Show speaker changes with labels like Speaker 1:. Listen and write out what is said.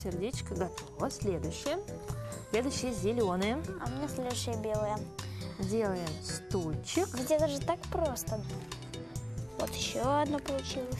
Speaker 1: Сердечко готово. Следующее. Следующее зеленое.
Speaker 2: А у меня следующее белое.
Speaker 1: Делаем стульчик.
Speaker 2: Ведь это же так просто. Вот еще одно получилось.